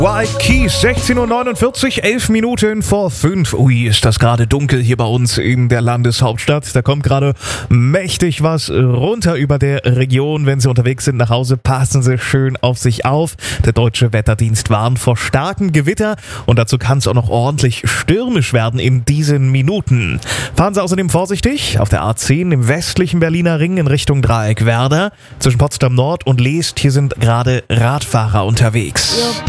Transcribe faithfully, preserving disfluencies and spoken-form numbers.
Wild Keys, sechzehn Uhr neunundvierzig, elf Minuten vor fünf. Ui, ist das gerade dunkel hier bei uns in der Landeshauptstadt. Da kommt gerade mächtig was runter über der Region. Wenn Sie unterwegs sind nach Hause, passen Sie schön auf sich auf. Der Deutsche Wetterdienst warnt vor starkem Gewitter und dazu kann es auch noch ordentlich stürmisch werden in diesen Minuten. Fahren Sie außerdem vorsichtig auf der A zehn im westlichen Berliner Ring in Richtung Dreieck Werder. Zwischen Potsdam Nord und Leest, hier sind gerade Radfahrer unterwegs.